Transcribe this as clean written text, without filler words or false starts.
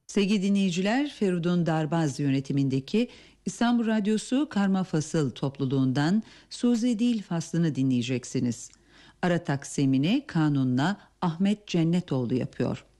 Sevgili dinleyiciler, Feridun Darbaz yönetimindeki İstanbul Radyosu Karma Fasıl topluluğundan Suzi Dil faslını dinleyeceksiniz. Ara taksimini kanunla Ahmet Cennetoğlu yapıyor.